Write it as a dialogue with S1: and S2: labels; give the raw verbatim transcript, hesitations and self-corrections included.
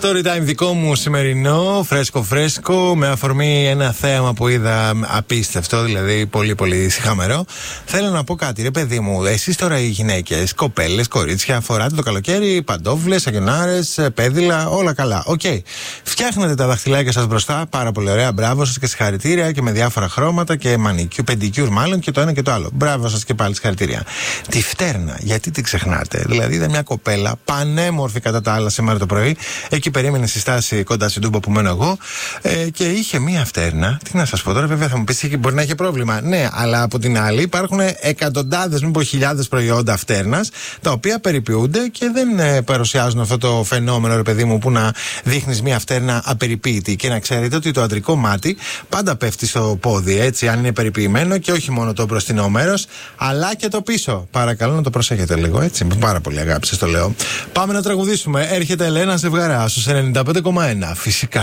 S1: Story time δικό μου σημερινό, φρέσκο φρέσκο, με αφορμή ένα θέαμα που είδα απίστευτο, δηλαδή πολύ πολύ σιχαμερό. Θέλω να πω κάτι, ρε παιδί μου, εσείς τώρα οι γυναίκες, κοπέλες, κορίτσια, φοράτε το καλοκαίρι παντόφλες, αγενάρες, πέδιλα, όλα καλά. Οκ. Okay. Φτιάχνετε τα δαχτυλάκια σας μπροστά, πάρα πολύ ωραία, μπράβο σας και συγχαρητήρια και με διάφορα χρώματα και μανικιού, πεντικιούρ μάλλον και το ένα και το άλλο. Μπράβο σας και πάλι συγχαρητήρια. Τη φτέρνα, γιατί τη ξεχνάτε? Δηλαδή είδα μια κοπέλα πανέμορφη κατά τα άλλα σήμερα το πρωί. Εκεί περίμενε στη στάση κοντά στην Τούμπα που μένω εγώ ε, και είχε μία φτέρνα. Τι να σας πω τώρα, βέβαια θα μου πεις μπορεί να έχει πρόβλημα. Ναι, αλλά από την άλλη υπάρχουν εκατοντάδες, μήπως χιλιάδες προϊόντα φτέρνας τα οποία περιποιούνται και δεν ε, παρουσιάζουν αυτό το φαινόμενο, ρε παιδί μου, που να δείχνεις μία φτέρνα απεριποίητη. Και να ξέρετε ότι το αντρικό μάτι πάντα πέφτει στο πόδι, έτσι, αν είναι περιποιημένο και όχι μόνο το μπροστινό μέρος, αλλά και το πίσω. Παρακαλώ να το προσέχετε λίγο, έτσι. Με πάρα πολύ αγάπη σας το λέω. Πάμε να τραγουδήσουμε. Έρχεται Ελένα Ζευγαρά στους ενενήντα πέντε κόμμα ένα. Φυσικά.